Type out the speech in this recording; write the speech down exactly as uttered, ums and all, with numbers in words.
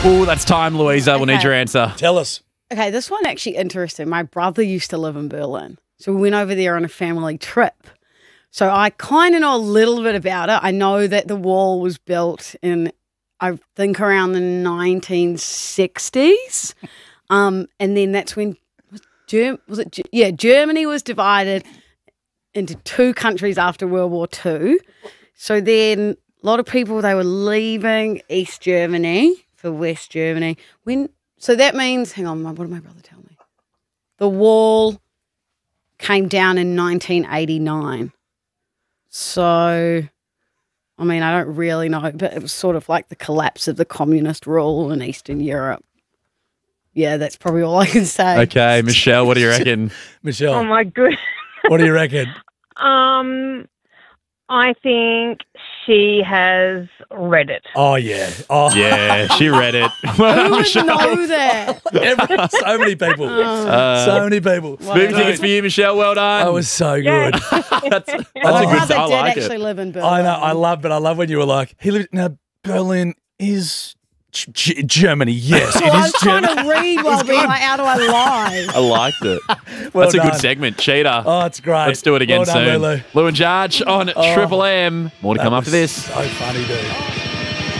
Oh, that's time, Louisa. We'll need Okay. your answer. Tell us. Okay, this one actually interesting. My brother used to live in Berlin. So we went over there on a family trip. So I kind of know a little bit about it. I know that the wall was built in, I think, around the nineteen sixties. Um, and then that's when, was, Germ- was it, Ge- yeah, Germany was divided into two countries after World War Two. So then a lot of people, they were leaving East Germany for West Germany. When So that means, hang on, what did my brother tell me? The wall came down in nineteen eighty-nine. So, I mean, I don't really know, but it was sort of like the collapse of the communist rule in Eastern Europe. Yeah, that's probably all I can say. Okay, Michelle, what do you reckon? Michelle, Oh my good. what do you reckon? Um, I think she has read it. Oh, yeah. Oh, Yeah, she read it. Well Who done, would Michelle. know that? Every, so many people. Uh, so many people. Movie tickets for you, Michelle. Well done. That was so Yeah. good. that's that's a My good brother I did like actually it. live in Berlin. I know. I love, but I love when you were like, he lived. Now Berlin is G- G- Germany. Yes, it Well, I is was trying Germany. to read while being like, how do I lie? I liked it. Well That's a done. good segment. Cheater. Oh, it's great. Let's do it again well done, soon. Lulu. Lou and Jarge on Oh, Triple M. More to That come was after this. So funny, dude.